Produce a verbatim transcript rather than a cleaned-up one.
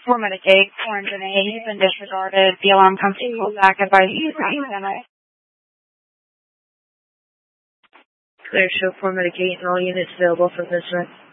For Medicaid, four engine A, you've been disregarded. The alarm company will back advise you to stand by. Clear show for Medicaid and all units available for this run.